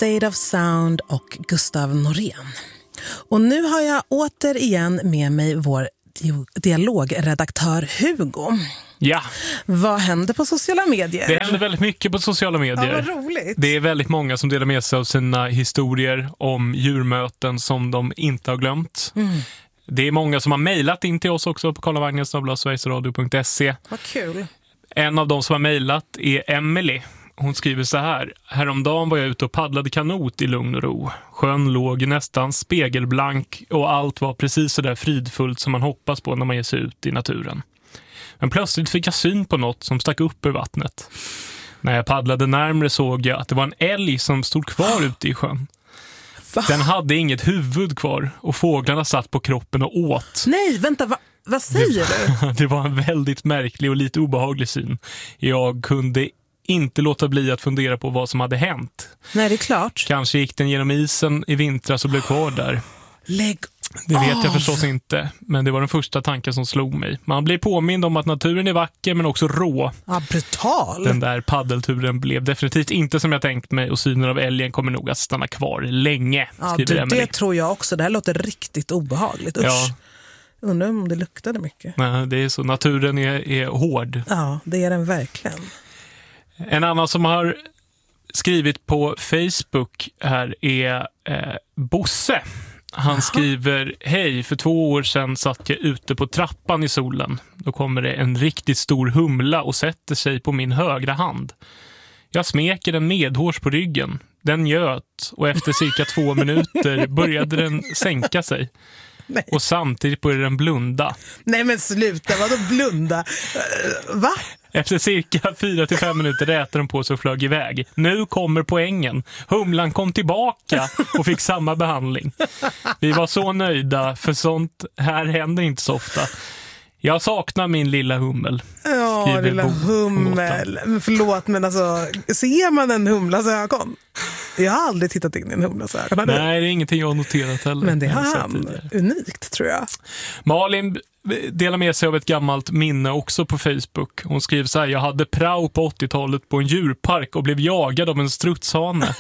State of Sound och Gustav Norén. Och nu har jag återigen med mig vår dialogredaktör Hugo. Ja. Vad händer på sociala medier? Det händer väldigt mycket på sociala medier. Ja, vad roligt. Det är väldigt många som delar med sig av sina historier om djurmöten som de inte har glömt. Det är många som har mejlat in till oss också på karlavagnen@sverigesradio.se. Vad kul. En av de som har mejlat är Emily. Hon skriver så här: häromdagen var jag ute och paddlade kanot i lugn och ro. Sjön låg nästan spegelblank och allt var precis så där fridfullt som man hoppas på när man ger sig ut i naturen. Men plötsligt fick jag syn på något som stack upp ur vattnet. När jag paddlade närmare såg jag att det var en älg som stod kvar ute i sjön. Va? Den hade inget huvud kvar och fåglarna satt på kroppen och åt. Nej, vänta, vad säger du? Det var en väldigt märklig och lite obehaglig syn. Jag kunde inte låta bli att fundera på vad som hade hänt. Nej, det är klart. Kanske gick den genom isen i vintras och blev kvar där. Lägg Det vet jag av. förstås inte, men det var den första tanken som slog mig. Man blir påmind om att naturen är vacker men också rå. Ja, brutal. Den där paddelturen blev definitivt inte som jag tänkt mig och synen av älgen kommer nog att stanna kvar länge, Ja, skriver Emily. det tror jag också. Det här låter riktigt obehagligt. Usch. Ja. Undrar om det luktade mycket. Nej, det är så. Naturen är hård. Ja, det är den verkligen. En annan som har skrivit på Facebook här är Bosse. Han skriver: hej, för 2 år sedan satt jag ute på trappan i solen. Då kommer det en riktigt stor humla och sätter sig på min högra hand. Jag smeker den medhårs på ryggen. Den njöt och efter cirka 2 minuter började den sänka sig. Nej. Och samtidigt började den blunda. Nej, men sluta, vadå blunda? Va? Efter cirka 4-5 minuter rätade den på sig och flög iväg. Nu kommer poängen. Humlan kom tillbaka och fick samma behandling. Vi var så nöjda, för sånt här händer inte så ofta. Jag saknar min lilla hummel. Ja, lilla hummel. Men förlåt, men alltså, ser man en humlas ögon? Jag har aldrig tittat in i en humlas ögon. Nej, det är ingenting jag har noterat heller. Men det har han. Unikt, tror jag. Malin delar med sig av ett gammalt minne också på Facebook. Hon skriver så här: jag hade prao på 80-talet på en djurpark och blev jagad av en strutshane.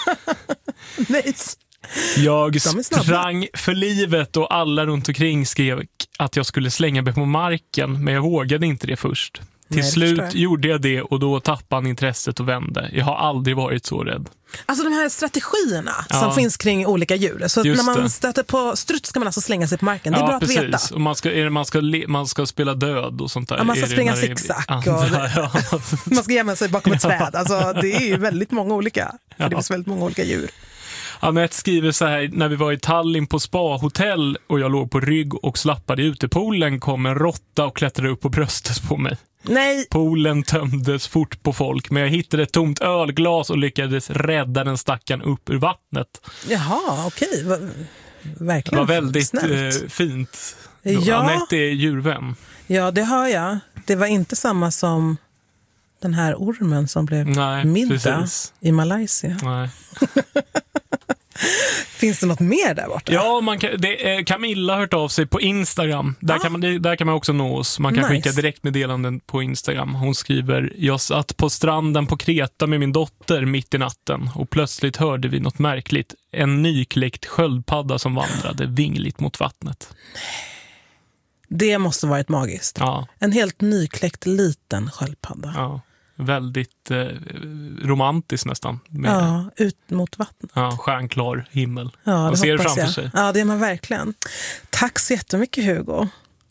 Nice. Jag sprang för livet och alla runt omkring skrev att jag skulle slänga mig på marken, men jag vågade inte det först. Till slut gjorde jag det och då tappade han intresset och vände. Jag har aldrig varit så rädd. Alltså de här strategierna som finns kring olika djur. Så när man stöter på struts ska man alltså slänga sig på marken. Det är bra precis. att veta. Och man ska spela död och sånt där. Ja, man ska springa zigzag. Man ska gömma sig bakom ett träd. Alltså, det är ju väldigt många olika. För det finns väldigt många olika djur. Annette skriver så här: när vi var i Tallinn på spa-hotell och jag låg på rygg och slappade i utepoolen kom en råtta och klättrade upp på bröstet på mig. Nej. Poolen tömdes fort på folk, men jag hittade ett tomt ölglas och lyckades rädda den stackaren upp ur vattnet. Jaha, okej. Verkligen. Det var väldigt fint. Ja. Annette är djurvän. Ja, det har jag. Det var inte samma som den här ormen som blev middag i Malaysia. Nej. Finns det något mer där borta? Ja, Camilla har hört av sig på Instagram. Där kan man också nå oss. Man kan skicka direktmeddelanden på Instagram. Hon skriver: jag satt på stranden på Kreta med min dotter mitt i natten och plötsligt hörde vi något märkligt. En nykläckt sköldpadda som vandrade vingligt mot vattnet. Det måste varit magiskt. Ja. En helt nykläckt liten sköldpadda. Ja. Väldigt romantiskt nästan. Ut mot vattnet. Ja, stjärnklar himmel. Ja, man ser det framför sig. Ja, det är man verkligen. Tack så jättemycket, Hugo.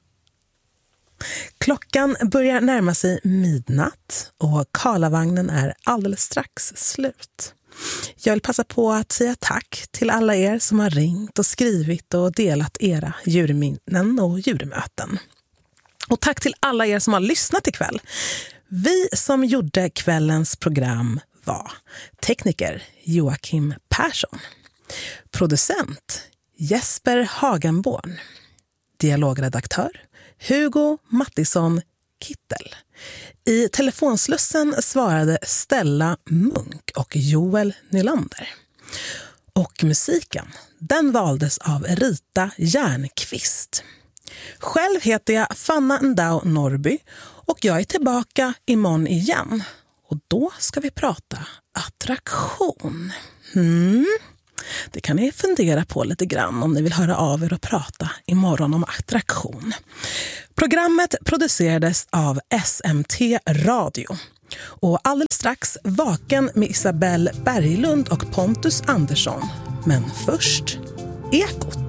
Klockan börjar närma sig midnatt och Karlavagnen är alldeles strax slut. Jag vill passa på att säga tack till alla er som har ringt och skrivit och delat era djurminnen och djurmöten. Och tack till alla er som har lyssnat ikväll. Vi som gjorde kvällens program var tekniker Joakim Persson, producent Jesper Hagenborn, dialogredaktör Hugo Mattisson Kittel. I telefonslussen svarade Stella Munk och Joel Nylander. Och musiken, den valdes av Rita Järnqvist. Själv heter jag Fanna Ndao Norby och jag är tillbaka imorgon igen. Och då ska vi prata attraktion. Det kan ni fundera på lite grann om ni vill höra av er och prata imorgon om attraktion. Programmet producerades av SMT Radio. Och alldeles strax Vaken med Isabelle Berglund och Pontus Andersson. Men först Ekot.